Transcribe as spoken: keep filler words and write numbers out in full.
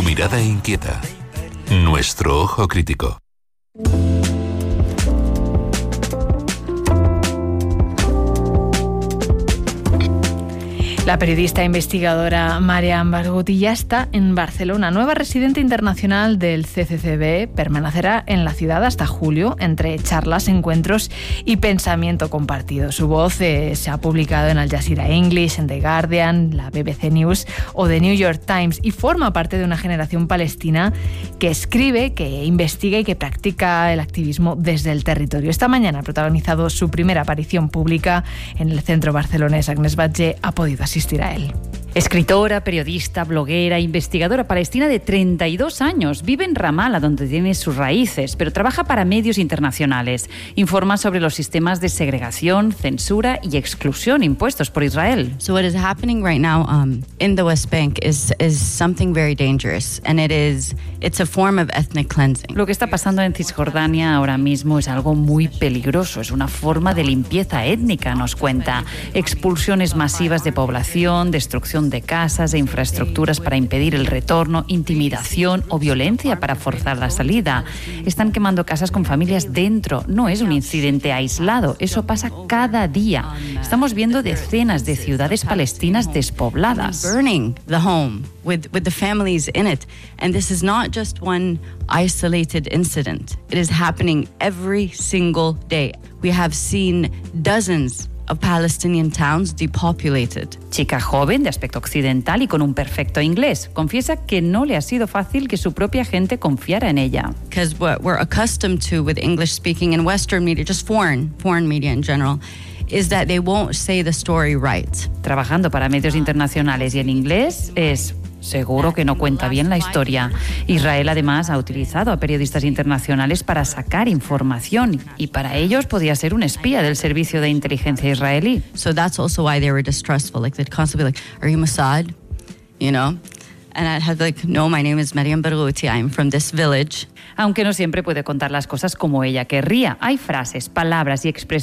Tu mirada inquieta. Nuestro ojo crítico. La periodista e investigadora Marian Barghouti ya está en Barcelona. Nueva residente internacional del C C C B, permanecerá en la ciudad hasta julio entre charlas, encuentros y pensamiento compartido. Su voz eh, se ha publicado en Al Jazeera English, en The Guardian, la B B C News o The New York Times y forma parte de una generación palestina que escribe, que investiga y que practica el activismo desde el territorio. Esta mañana ha protagonizado su primera aparición pública en el centro barcelonés. Agnès Batlle ha podido asistir a él. Escritora, periodista, bloguera, investigadora palestina de treinta y dos años. Vive en Ramallah, donde tiene sus raíces, pero trabaja para medios internacionales. Informa sobre los sistemas de segregación, censura y exclusión impuestos por Israel. So what is happening right now um, in the West Bank is is something very dangerous, and it is it's a form of ethnic cleansing. Lo que está pasando en Cisjordania ahora mismo es algo muy peligroso. Es una forma de limpieza étnica, nos cuenta. Expulsiones masivas de población, destrucción de casas e infraestructuras para impedir el retorno, intimidación o violencia para forzar la salida. Están quemando casas con familias dentro. No es un incidente aislado, eso pasa cada día. Estamos viendo decenas de ciudades palestinas despobladas. Burning the home with with the families in it, and this is not just one isolated incident. It is happening every single day. We have seen dozens of Palestinian towns depopulated. Chica joven, de aspecto occidental y con un perfecto inglés, confiesa que no le ha sido fácil que su propia gente confiara en ella. Because what we're accustomed to with English speaking and Western media, just foreign, foreign media in general, is that they won't say the story right. Trabajando para medios internacionales y en inglés es seguro que no cuenta bien la historia. Israel además ha utilizado a periodistas internacionales para sacar información y para ellos podía ser un espía del servicio de inteligencia israelí. So that's also why they were distrustful. Like they'd constantly be like, "Are you Mossad?" You know? And I'd have like, "No, my name is Marian Barghouti. I'm from this village." Aunque no siempre puede contar las cosas como ella querría. Hay frases, palabras y expresiones